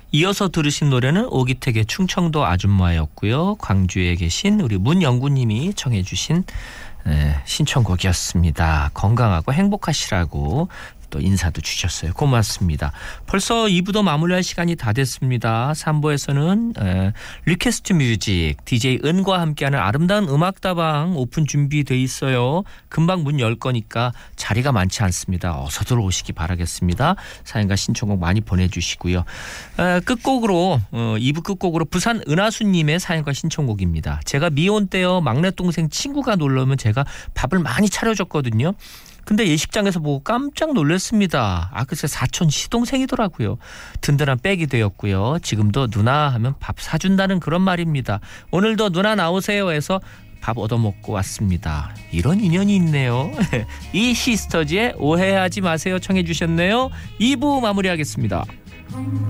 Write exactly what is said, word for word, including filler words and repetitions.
이어서 들으신 노래는 오기택의 충청도 아줌마였고요. 광주에 계신 우리 문영구님이 청해 주신 신청곡이었습니다. 건강하고 행복하시라고 또 인사도 주셨어요. 고맙습니다. 벌써 이 부도 마무리할 시간이 다 됐습니다. 삼 부에서는 에, 리퀘스트 뮤직 디제이 은과 함께하는 아름다운 음악다방 오픈 준비돼 있어요. 금방 문 열 거니까 자리가 많지 않습니다. 어서들 오시기 바라겠습니다. 사연과 신청곡 많이 보내주시고요. 에, 끝곡으로 어, 이 부 끝곡으로 부산 은하수님의 사연과 신청곡입니다. 제가 미혼 때요 막내 동생 친구가 놀러 오면 제가 밥을 많이 차려줬거든요. 근데 예식장에서 보고 깜짝 놀랐습니다. 아, 글쎄 사촌 시동생이더라고요. 든든한 백이 되었고요. 지금도 누나 하면 밥 사준다는 그런 말입니다. 오늘도 누나 나오세요 해서 밥 얻어먹고 왔습니다. 이런 인연이 있네요. 이 시스터즈의 오해하지 마세요 청해 주셨네요. 이 부 마무리하겠습니다.